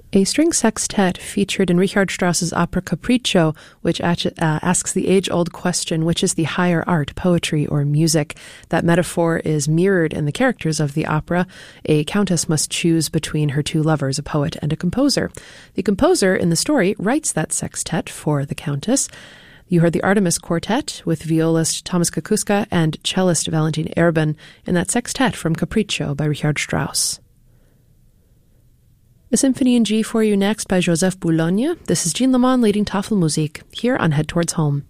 A string sextet featured in Richard Strauss's opera Capriccio, which asks the age-old question, which is the higher art, poetry or music? That metaphor is mirrored in the characters of the opera. A countess must choose between her two lovers, a poet and a composer. The composer in the story writes that sextet for the countess. You heard the Artemis Quartet with violist Thomas Kakuska and cellist Valentin Erben in that sextet from Capriccio by Richard Strauss. A symphony in G for you next by Joseph Boulogne. This is Jean Lamont leading Tafelmusik here on Head Towards Home.